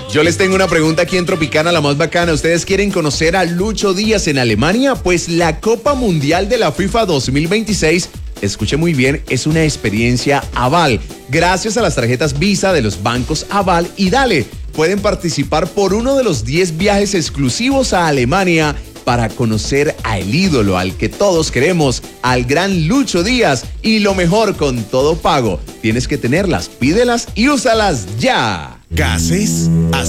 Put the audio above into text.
Yo les tengo una pregunta aquí en Tropicana, la más bacana. ¿Ustedes quieren conocer a Lucho Díaz en Alemania? Pues la Copa Mundial de la FIFA 2026, escuche muy bien, es una experiencia Aval. Gracias a las tarjetas Visa de los bancos Aval y Dale, pueden participar por uno de los 10 viajes exclusivos a Alemania para conocer al ídolo, al que todos queremos, al gran Lucho Díaz. Y lo mejor, con todo pago. Tienes que tenerlas, pídelas y úsalas ya. Gases